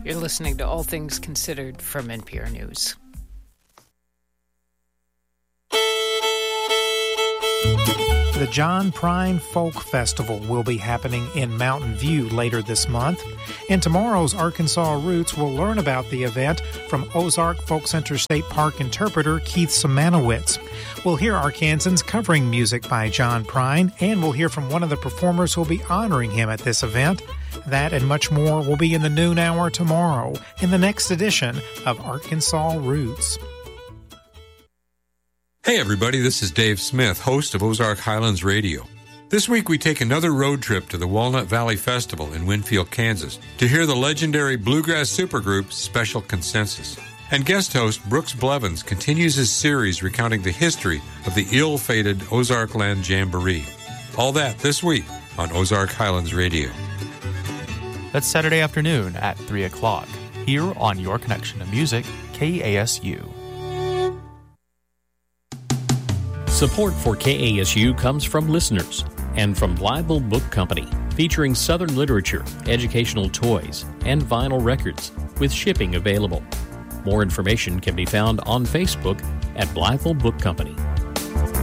You're listening to All Things Considered from NPR News. The John Prine Folk Festival will be happening in Mountain View later this month. In tomorrow's Arkansas Roots, we'll learn about the event from Ozark Folk Center State Park interpreter Keith Semanowitz. We'll hear Arkansans covering music by John Prine, and we'll hear from one of the performers who will be honoring him at this event. That and much more will be in the noon hour tomorrow in the next edition of Arkansas Roots. Hey everybody, this is Dave Smith, host of Ozark Highlands Radio. This week we take another road trip to the Walnut Valley Festival in Winfield, Kansas, to hear the legendary bluegrass supergroup Special Consensus. And guest host Brooks Blevins continues his series recounting the history of the ill-fated Ozark Land Jamboree. All that this week on Ozark Highlands Radio. That's Saturday afternoon at 3 o'clock, here on Your Connection to Music, KASU. Support for KASU comes from listeners and from Blytheville Book Company, featuring Southern literature, educational toys, and vinyl records, with shipping available. More information can be found on Facebook at Blytheville Book Company.